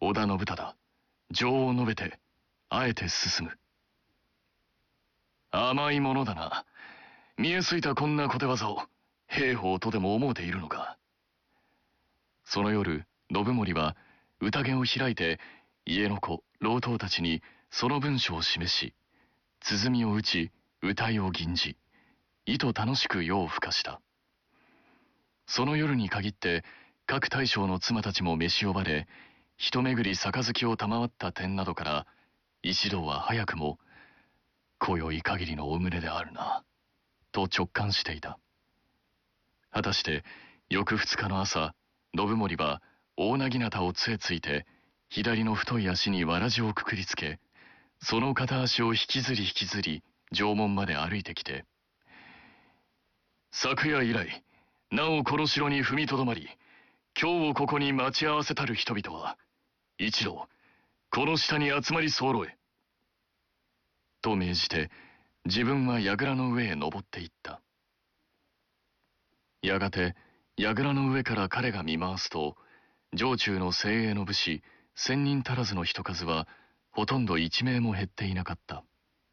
織田信忠、情を述べて、あえて進む。甘いものだな。見えすいたこんな小手技を、兵法とでも思うているのか。その夜、信盛は、宴を開いて、家の子、老頭たちに、その文書を示し、鼓を打ち、謡を吟じ、意図楽しく夜を更かした。その夜に限って、各大将の妻たちも召し呼ばれ、一巡り杯を賜った点などから、一同は早くも、今宵限りのお胸であるな、と直感していた。果たして、翌2日の朝、信盛は大なぎなたを杖ついて、左の太い足にわらじをくくりつけ、その片足を引きずり城門まで歩いてきて、昨夜以来、なおこの城に踏みとどまり、今日をここに待ち合わせたる人々は、一同、この下に集まり候え。と命じて、自分は櫓の上へ登っていった。やがて、櫓の上から彼が見回すと、城中の精鋭の武士、1000人足らずの人数は、ほとんど1名も減っていなかった。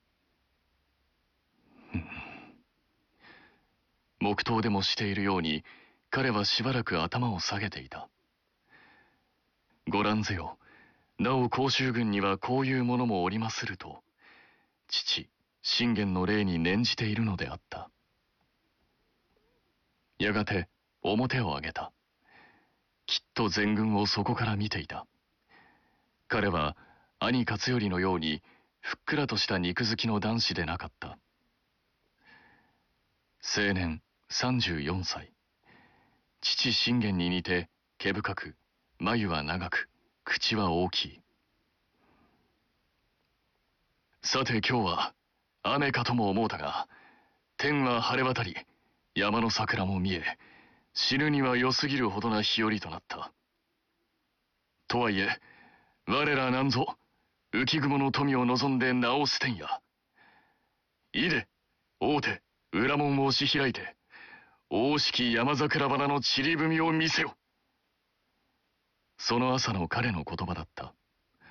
黙祷でもしているように、彼はしばらく頭を下げていた。ご覧ぜよ、なお甲州軍にはこういうものもおりますると、父、信玄の霊に念じているのであった。やがて、面を上げた。きっと全軍をそこから見ていた。彼は、兄勝頼のように、ふっくらとした肉付きの男子でなかった。青年34歳。父信玄に似て、毛深く、眉は長く、口は大きい。さて今日は、雨かとも思うたが、天は晴れ渡り、山の桜も見え、死ぬには良すぎるほどな日和となった。とはいえ、我らなんぞ、浮雲の富を望んで名を捨てんや。いで、大手、裏門を押し開いて、大式山桜花の散り踏みを見せよ。その朝の彼の言葉だった。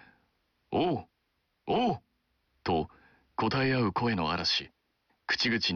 おう、おう、と答え合う声の嵐、口々に